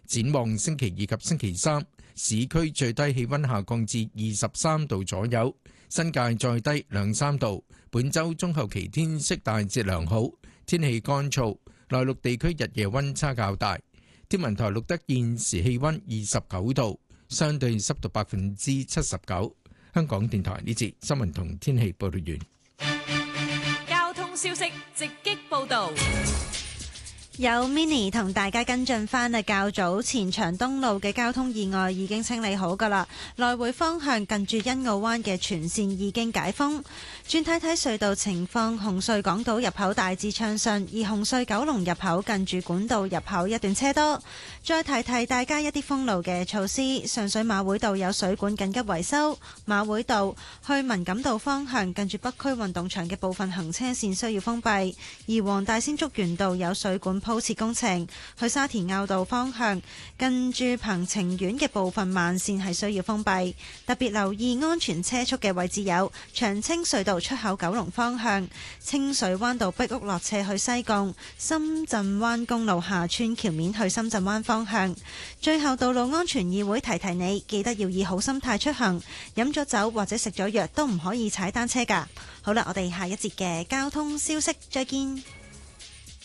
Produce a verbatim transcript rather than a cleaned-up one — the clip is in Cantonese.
展望星期二及星期三，市區最低氣溫下降至二十三度左右，新界再低兩三度。本週中後期天色大致良好，天氣乾燥，內陸地區日夜溫差較大。天文台錄得現時氣溫二十九度，相對濕度百分之七十九。香港電台呢節新聞同天氣報道完。 交通消息直擊報道。 有 Mini 同大家跟進返啊，較早前長東路嘅交通意外已經清理好㗎喇，來回方向近住欣澳灣嘅全線已經解封。轉睇睇隧道情況，紅隧港島入口大致暢順，而紅隧九龍入口近住管道入口一段車多。再提提大家一啲封路嘅措施，上水馬會道有水管緊急維修，馬會道去文錦道方向近住北區運動場嘅部分行車線需要封閉，而黃大仙竹園道有水管鋪設工程，去沙田坳道方向近住鵬程苑嘅部分慢線係需要封閉，特別留意安全車速嘅位置有長青隧道出口九龍方向、清水灣道壁屋落斜去西貢、深圳灣公路下村橋面去深圳灣方向。最後，道路安全議會提提你，記得要以好心態出行，飲咗酒或者食咗藥都唔可以踩單車㗎。好啦，我哋下一節嘅交通消息再見。